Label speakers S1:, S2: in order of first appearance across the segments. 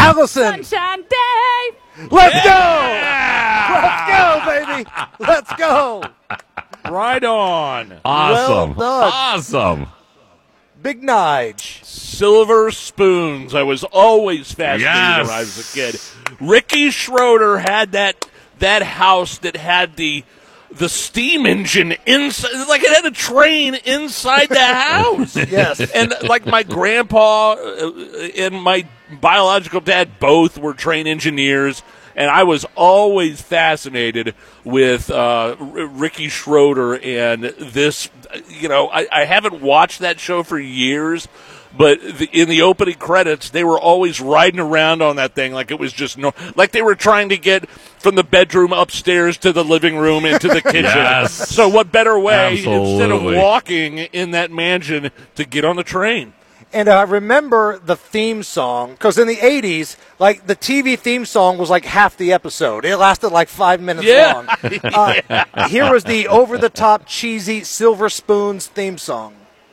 S1: Allison.
S2: Sunshine Day.
S1: Let's go. Let's go, baby. Let's go.
S3: Right on.
S4: Awesome.
S1: Well done.
S4: Awesome.
S1: Big Nige.
S3: Silver spoons. I was always fascinated
S4: Yes.
S3: when I was a kid. Ricky Schroeder had that house that had the steam engine inside, like it had a train inside the house.
S1: Yes.
S3: And like my grandpa and my biological dad both were train engineers, and I was always fascinated with Ricky Schroeder and this. You know, I haven't watched that show for years, but in the opening credits, they were always riding around on that thing like it was just like they were trying to get from the bedroom upstairs to the living room into the kitchen.
S4: Yes.
S3: So what better way instead of
S4: Absolutely.
S3: walking in that mansion to get on the train?
S1: And I remember the theme song, because in the 80s, like, the TV theme song was like half the episode. It lasted like 5 minutes long. Here was the over-the-top, cheesy Silver Spoons theme song.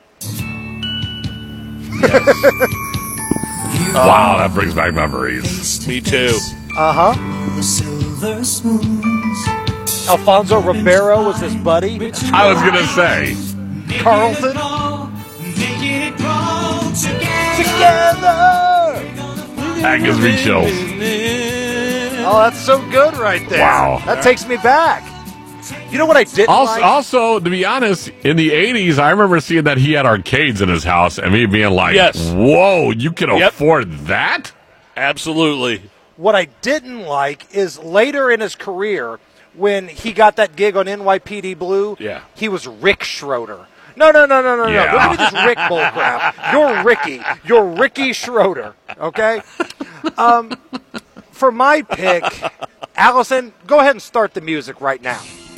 S4: Wow, that brings back memories.
S3: Me too.
S5: Silver spoons.
S1: Alfonso Ribeiro was his buddy.
S4: I was going to say.
S1: Carlton.
S5: Making it grow together.
S1: Together!
S4: That gives me chills.
S1: Oh, that's so good right there.
S4: Wow.
S1: That takes me back. You know what I didn't
S4: Also,
S1: like?
S4: also, to be honest, in the 80s, I remember seeing that he had arcades in his house and me being like,
S3: Yes.
S4: whoa, you can afford that?
S3: Absolutely.
S1: What I didn't like is later in his career, when he got that gig on NYPD Blue,
S3: Yeah.
S1: he was Rick Schroeder. No.
S4: Yeah.
S1: Don't give me this Rick bullcrap. You're Ricky. You're Ricky Schroeder, okay? For my pick, Allison, go ahead and start the music right now.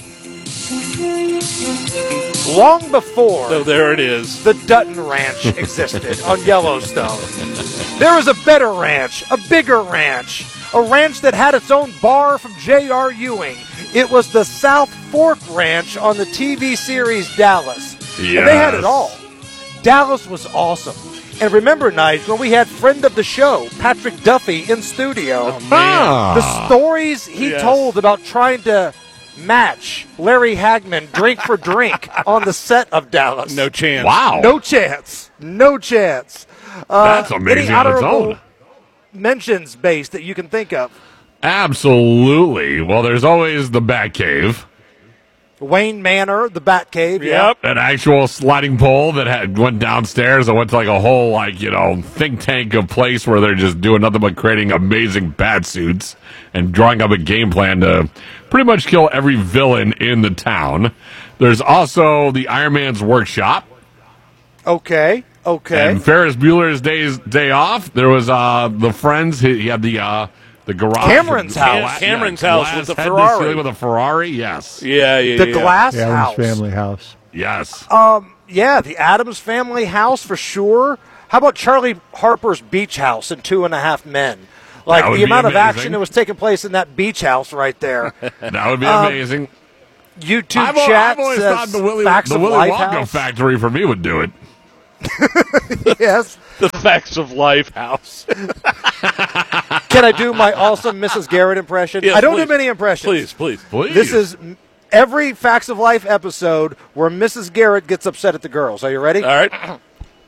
S1: Long before
S3: So there it is.
S1: the Dutton Ranch existed on Yellowstone, there was a better ranch, a bigger ranch, a ranch that had its own bar from J.R. Ewing. It was the South Fork Ranch on the TV series Dallas. And they had it
S4: Yes.
S1: all. Dallas was awesome. And remember, Nige, when we had friend of the show, Patrick Duffy, in studio, the stories he
S3: Yes.
S1: told about trying to match Larry Hagman drink for drink on the set of Dallas.
S3: No chance.
S4: Wow.
S1: No chance. No chance.
S4: That's amazing
S1: Any
S4: on its
S1: honorable
S4: own.
S1: mentions base that you can think of?
S4: Absolutely. Well, there's always the Batcave.
S1: Wayne Manor, the Batcave.
S3: Yep.
S4: An actual sliding pole that went downstairs and went to like a whole, like, you know, think tank of place where they're just doing nothing but creating amazing bat suits and drawing up a game plan to pretty much kill every villain in the town. There's also the Iron Man's workshop.
S1: Okay.
S4: And Ferris Bueller's day off. There was the Friends. He had the garage.
S1: Cameron's house.
S3: Cameron's house with the
S4: head to
S3: Ferrari.
S4: ceiling with a Ferrari. Yes.
S3: Yeah.
S1: The Glass
S6: Adams
S1: House.
S6: family house.
S4: Yes.
S1: Yeah, the Adams Family house for sure. How about Charlie Harper's beach house in 2.5 Men? Like
S4: That would
S1: the
S4: be
S1: amount of
S4: amazing.
S1: action that was taking place in that beach house right there.
S4: That would be amazing.
S1: YouTube
S4: I've
S1: chat
S4: always
S1: says
S4: thought the Willy
S1: Facts of
S4: Wonka
S1: Life house.
S4: factory for me would do it.
S1: Yes.
S3: The Facts of Life house.
S1: Can I do my awesome Mrs. Garrett impression?
S3: Yes,
S1: I don't
S3: please.
S1: do many impressions.
S3: Please.
S4: Please.
S1: This is every Facts of Life episode where Mrs. Garrett gets upset at the girls. Are you ready?
S3: All right.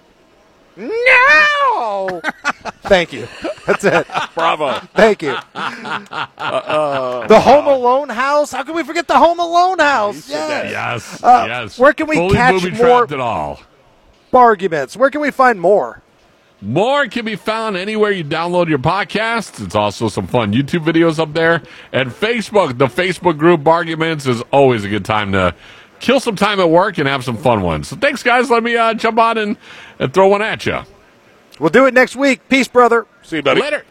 S1: No! Thank you. That's it.
S3: Bravo.
S1: Thank you. The Home Alone house? How can we forget the Home Alone house?
S4: Yes.
S1: Uh,
S4: yes.
S1: where can we
S4: Fully
S1: catch
S4: booby
S1: more-
S4: trapped it all?
S1: Arguments. Where can we find more?
S4: More can be found anywhere you download your podcasts. It's also some fun YouTube videos up there. And Facebook, the Facebook group Arguments is always a good time to kill some time at work and have some fun ones. So thanks, guys. Let me jump on and throw one at you.
S1: We'll do it next week. Peace, brother.
S3: See you, buddy.
S4: Later.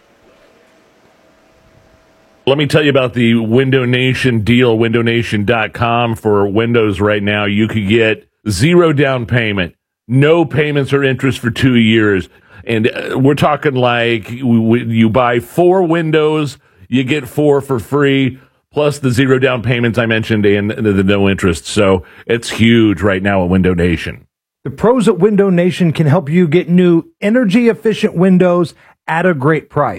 S3: Let me tell you about the Window Nation deal, windownation.com. For Windows right now, you could get 0 down payment, no payments or interest for 2 years. And we're talking like you buy 4 Windows, you get 4 for free, plus the 0 down payments I mentioned and the no interest. So it's huge right now at Window Nation.
S6: The pros at Window Nation can help you get new energy-efficient windows at a great price.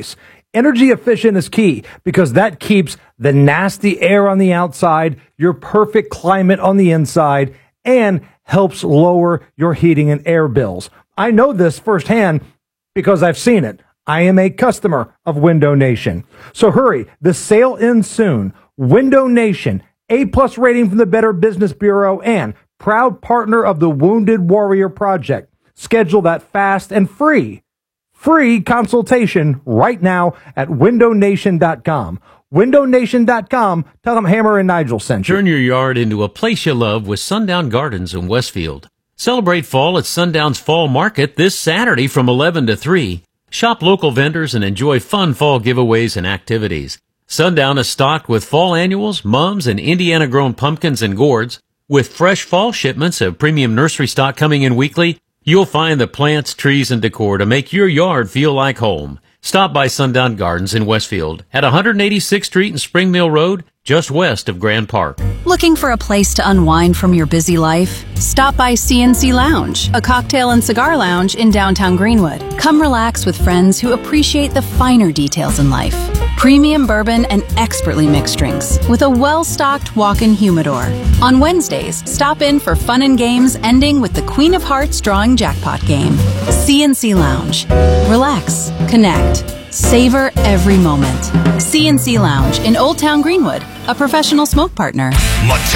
S1: Energy efficient is key because that keeps the nasty air on the outside, your perfect climate on the inside, and helps lower your heating and air bills. I know this firsthand because I've seen it. I am a customer of Window Nation. So hurry, the sale ends soon. Window Nation, A+ rating from the Better Business Bureau and proud partner of the Wounded Warrior Project. Schedule that fast and free consultation right now at windownation.com. windownation.com. Tell them Hammer and Nigel sent you.
S2: Turn your yard into a place you love with Sundown Gardens in Westfield. Celebrate fall at Sundown's Fall Market this Saturday from 11 to 3. Shop local vendors and enjoy fun fall giveaways and activities. Sundown is stocked with fall annuals, mums, and Indiana-grown pumpkins and gourds. With fresh fall shipments of premium nursery stock coming in weekly, you'll find the plants, trees, and decor to make your yard feel like home. Stop by Sundown Gardens in Westfield at 186th Street and Spring Mill Road, just west of Grand Park.
S6: Looking for a place to unwind from your busy life? Stop by CNC Lounge, a cocktail and cigar lounge in downtown Greenwood. Come relax with friends who appreciate the finer details in life. Premium bourbon and expertly mixed drinks with a well-stocked walk-in humidor. On Wednesdays, stop in for fun and games ending with the Queen of Hearts drawing jackpot game. CNC Lounge. Relax, connect, savor every moment. CNC Lounge in Old Town Greenwood, a professional smoke partner.
S7: Mattel